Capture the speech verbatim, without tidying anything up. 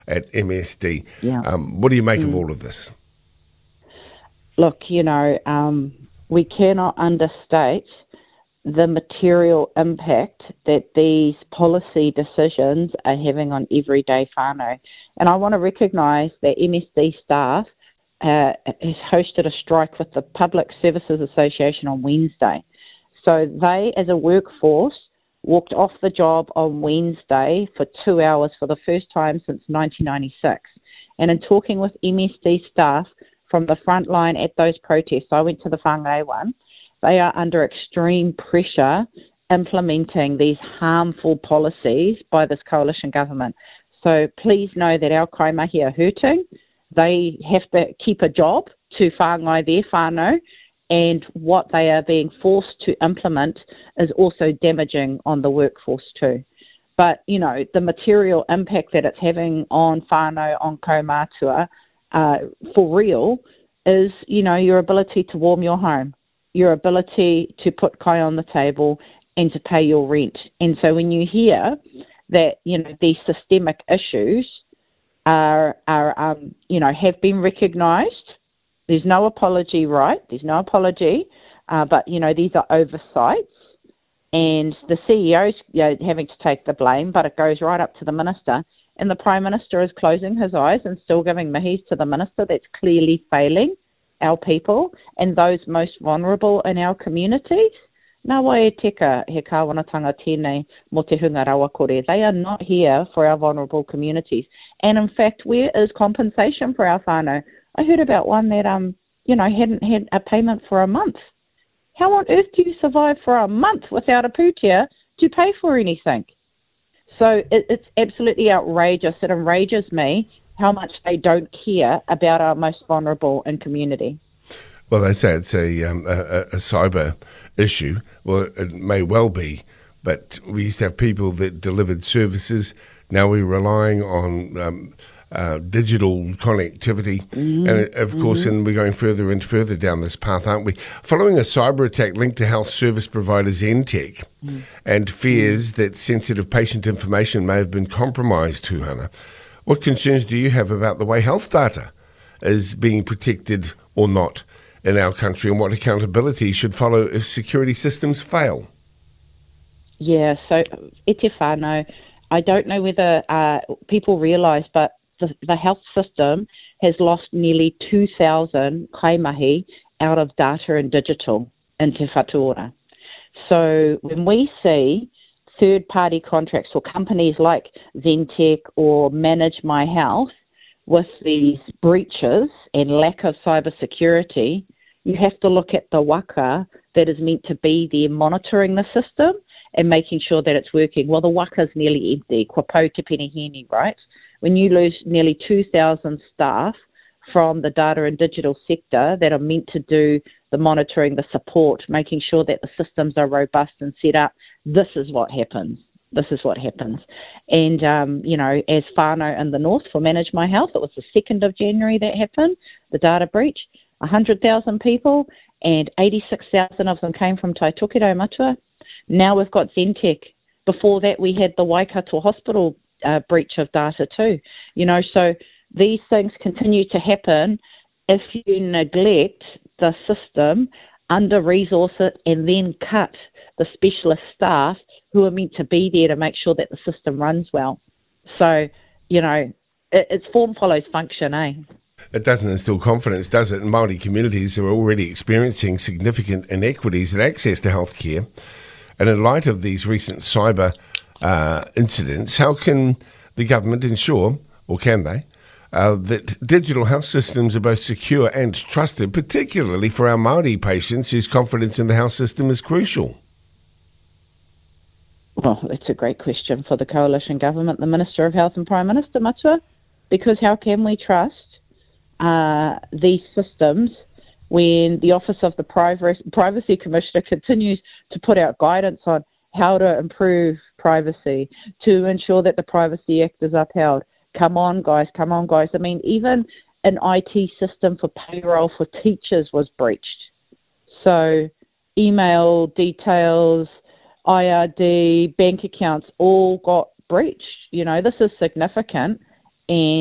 at M S D. Yeah. Um, what do you make Mm. of all of this? Look, you know, um, we cannot understate the material impact that these policy decisions are having on everyday whānau. And I want to recognise that M S D staff uh, has hosted a strike with the Public Services Association on Wednesday. So they, as a workforce, walked off the job on Wednesday for two hours for the first time since nineteen ninety-six. And in talking with M S D staff from the front line at those protests, I went to the Whangai one, they are under extreme pressure implementing these harmful policies by this coalition government. So please know that our kaimahi are hurting. They have to keep a job to whāngai their whānau, and what they are being forced to implement is also damaging on the workforce too. But, you know, the material impact that it's having on whānau, on kaumātua, uh, for real, is, you know, your ability to warm your home, your ability to put kai on the table and to pay your rent. And so when you hear that, you know, these systemic issues are, are um, you know, have been recognised, there's no apology, right? There's no apology, uh, but, you know, these are oversights, and the C E O's, you know, having to take the blame, but it goes right up to the minister, and the Prime Minister is closing his eyes and still giving mihis to the minister. That's clearly failing our people and those most vulnerable in our communities. Nā wai e teka he kāwanatanga tēnei mo te hunga rawa kore. They are not here for our vulnerable communities. And in fact, where is compensation for our whānau? I heard about one that, um, you know, hadn't had a payment for a month. How on earth do you survive for a month without a pūtea to pay for anything? So it, it's absolutely outrageous. It enrages me how much they don't care about our most vulnerable in community. Well, they say it's a, um, a, a cyber issue. Well, it may well be, but we used to have people that delivered services. Now we're relying on um, uh, digital connectivity. Mm-hmm. And, of course, mm-hmm. and we're going further and further down this path, aren't we? Following a cyber attack linked to health service provider Zentech mm-hmm. and fears mm-hmm. that sensitive patient information may have been compromised, Tuhana, what concerns do you have about the way health data is being protected or not in our country, and what accountability should follow if security systems fail? Yeah, so e te whānau, I don't know whether uh, people realise, but the, the health system has lost nearly two thousand kaimahi out of data and digital in te whatuora. So when we see third-party contracts or companies like Zentech or Manage My Health with these breaches and lack of cyber security, you have to look at the waka that is meant to be there monitoring the system and making sure that it's working. Well, the waka is nearly empty, kua pou te peniheni, right? When you lose nearly two thousand staff from the data and digital sector that are meant to do the monitoring, the support, making sure that the systems are robust and set up, this is what happens. This is what happens. And, um, you know, as whānau in the north for Manage My Health, it was the second of January that happened, the data breach, one hundred thousand people, and eighty-six thousand of them came from Taitokerau Matua. Now we've got Zentech. Before that, we had the Waikato Hospital uh, breach of data too. You know, so these things continue to happen if you neglect the system, under-resource it, and then cut the specialist staff who are meant to be there to make sure that the system runs well. So, you know, it, it's form follows function, eh? It doesn't instill confidence, does it? Māori communities are already experiencing significant inequities in access to healthcare. And in light of these recent cyber uh, incidents, how can the government ensure, or can they, uh, that digital health systems are both secure and trusted, particularly for our Māori patients whose confidence in the health system is crucial? Well, it's a great question for the coalition government, the Minister of Health and Prime Minister Matua, because how can we trust uh, these systems when the Office of the Privacy Commissioner continues to put out guidance on how to improve privacy, to ensure that the Privacy Act is upheld? Come on, guys, come on, guys. I mean, even an I T system for payroll for teachers was breached. So email details, I R D, bank accounts all got breached. You know, this is significant. and